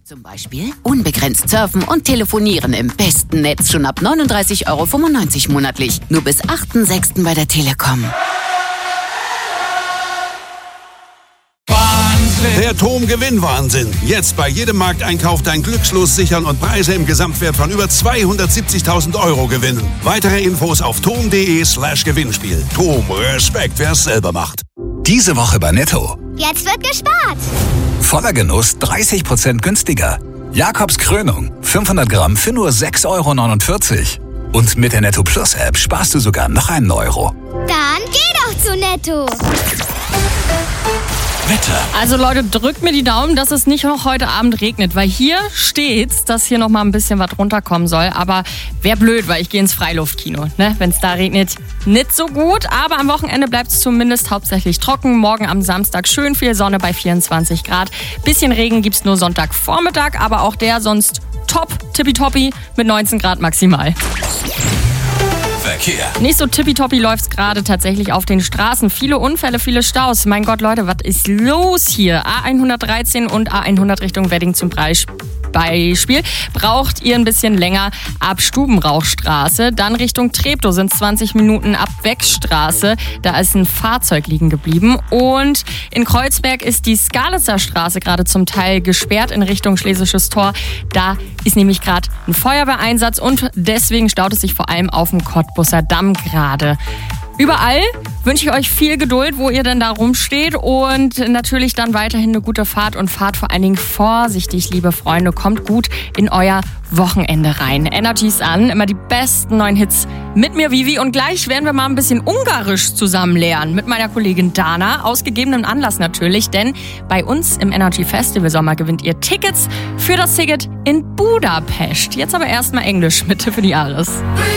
Zum Beispiel unbegrenzt surfen und telefonieren im besten Netz schon ab 39,95 € monatlich. Nur bis 8.6. bei der Telekom. Der TOM-Gewinnwahnsinn. Jetzt bei jedem Markteinkauf dein Glückslos sichern und Preise im Gesamtwert von über 270.000 € gewinnen. Weitere Infos auf tom.de/Gewinnspiel. TOM, Respekt, wer es selber macht. Diese Woche bei Netto. Jetzt wird gespart. Voller Genuss 30% günstiger. Jakobs Krönung 500 Gramm für nur 6,49 €. Und mit der Netto Plus App sparst du sogar noch einen Euro. Dann geh doch zu Netto. Wetter. Also Leute, drückt mir die Daumen, dass es nicht noch heute Abend regnet, weil hier steht's, dass hier noch mal ein bisschen was runterkommen soll. Aber wäre blöd, weil ich gehe ins Freiluftkino. Ne? Wenn es da regnet, nicht so gut. Aber am Wochenende bleibt es zumindest hauptsächlich trocken. Morgen am Samstag schön viel Sonne bei 24 Grad. Bisschen Regen gibt's nur Sonntagvormittag, aber auch der sonst top, tippitoppi mit 19 Grad maximal. Verkehr. Nicht so tippitoppi läuft's gerade tatsächlich auf den Straßen. Viele Unfälle, viele Staus. Mein Gott, Leute, was ist los hier? A113 und A100 Richtung Wedding zum Beispiel. Braucht ihr ein bisschen länger ab Stubenrauchstraße. Dann Richtung Treptow sind 20 Minuten ab Weckstraße. Da ist ein Fahrzeug liegen geblieben. Und in Kreuzberg ist die Skalitzer Straße gerade zum Teil gesperrt in Richtung Schlesisches Tor. Da ist nämlich gerade ein Feuerwehreinsatz und deswegen staut es sich vor allem auf dem Cottbusser Damm gerade. Überall wünsche ich euch viel Geduld, wo ihr denn da rumsteht und natürlich dann weiterhin eine gute Fahrt und fahrt vor allen Dingen vorsichtig, liebe Freunde. Kommt gut in euer Wochenende rein. Energy's an, immer die besten neuen Hits mit mir, Vivi. Und gleich werden wir mal ein bisschen Ungarisch zusammen lernen mit meiner Kollegin Dana. Aus gegebenem Anlass natürlich, denn bei uns im Energy Festival Sommer gewinnt ihr Tickets für das Ticket in Budapest. Jetzt aber erstmal Englisch, Mitte für die Jahres.